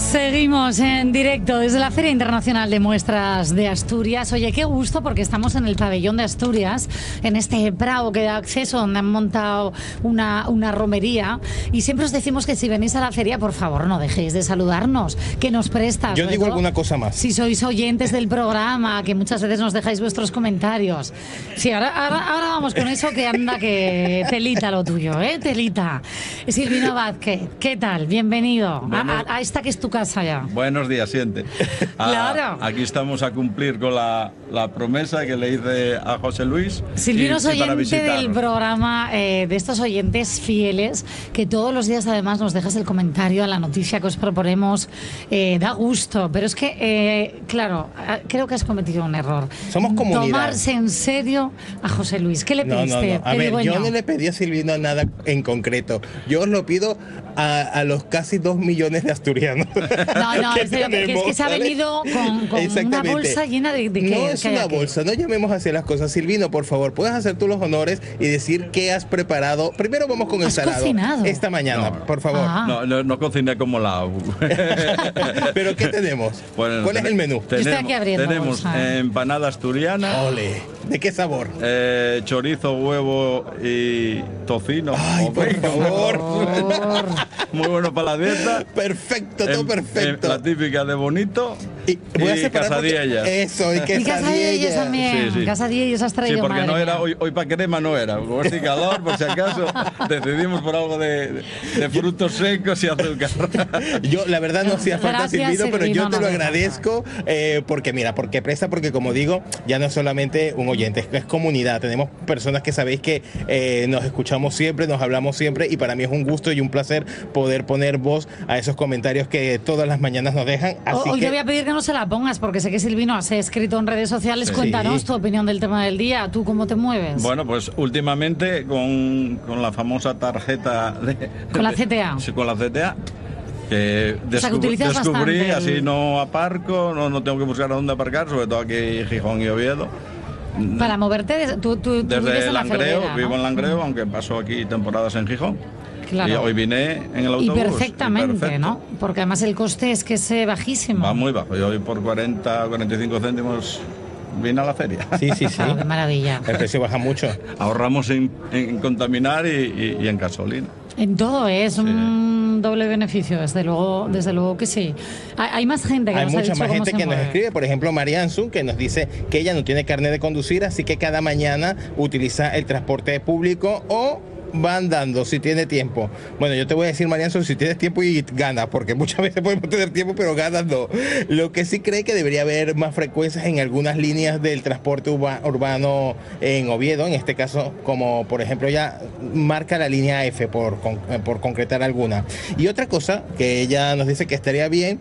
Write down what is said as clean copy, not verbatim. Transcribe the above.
Seguimos en directo desde la Feria Internacional de Muestras de Asturias. Oye, qué gusto, porque estamos en el pabellón de Asturias, en este prado que da acceso, donde han montado una romería. Y siempre os decimos que si venís a la feria, por favor, no dejéis de saludarnos, que nos prestas. Yo digo alguna cosa más. Si sois oyentes del programa, que muchas veces nos dejáis vuestros comentarios. Sí, ahora vamos con eso, que anda, que telita lo tuyo, telita. Silvino Vázquez, ¿qué tal? Bienvenido a esta que es tu casa ya. Buenos días, siente. Claro. Aquí estamos a cumplir con la promesa que le hice a José Luis. Silvino es oyente del programa, de estos oyentes fieles, que todos los días además nos dejas el comentario a la noticia que os proponemos. Da gusto, pero es que, claro, creo que has cometido un error. Somos comunidad. Tomarse en serio a José Luis. ¿Qué le pediste? No. A ver, yo no le pedí a Silvino nada en concreto. Yo os lo pido a los casi 2 millones de asturianos. No, es que se ha venido con una bolsa llena de no es una bolsa, no llamemos así las cosas. Silvino, por favor, puedes hacer tú los honores y decir qué has preparado. Primero vamos con el salado. Cocinado? Esta mañana, por favor. No cociné como la ¿Pero qué tenemos? Bueno, ¿Cuál es el menú? Tenemos empanada asturiana. Ole, ¿de qué sabor? Chorizo, huevo y tocino. Ay, por favor. Muy bueno para la dieta. Perfecto, todo perfecto. La típica de bonito. Y voy a separar quesadillas. Eso, y quesadillas también. Sí. Quesadillas has traído. Sí, porque no era hoy para crema, no era. Como este calor, por si acaso, decidimos por algo de frutos secos y azúcar. Yo, la verdad, no hacía falta, Silvino, pero yo te lo agradezco porque presta, porque como digo, ya no es solamente un oyente, es comunidad. Tenemos personas que sabéis que nos escuchamos siempre, nos hablamos siempre, y para mí es un gusto y un placer poder poner voz a esos comentarios que todas las mañanas nos dejan. Hoy te voy a pedir que no se la pongas, porque sé que Silvino has escrito en redes sociales. Sí. Cuéntanos tu opinión del tema del día. ¿Tú cómo te mueves? Bueno, pues últimamente con la famosa tarjeta con la CTA. Sí, con la CTA. Que descubrí, así no aparco, no tengo que buscar a dónde aparcar, sobre todo aquí en Gijón y Oviedo. Para moverte, tú desde Langreo, ¿no? Vivo en Langreo, aunque paso aquí temporadas en Gijón. Claro. Y hoy vine en el autobús. Y perfectamente, ¿no? Porque además el coste es que es bajísimo. Va muy bajo. Yo hoy por 40 o 45 céntimos vine a la feria. Sí. Claro, qué maravilla. El precio baja mucho. Ahorramos en contaminar y en gasolina. En todo es un doble beneficio, desde luego que sí. Hay más gente que hay nos ha dicho mucha más gente que mueve. nos escribe, por ejemplo Marianzu, que nos dice que ella no tiene carnet de conducir, así que cada mañana utiliza el transporte público o va andando si tiene tiempo. Bueno, yo te voy a decir, Marianzu, si tienes tiempo y ganas, porque muchas veces podemos tener tiempo pero ganas no. Lo que sí cree que debería haber más frecuencias en algunas líneas del transporte urbano en Oviedo, en este caso, como por ejemplo ya marca la línea F por concretar alguna. Y otra cosa que ella nos dice que estaría bien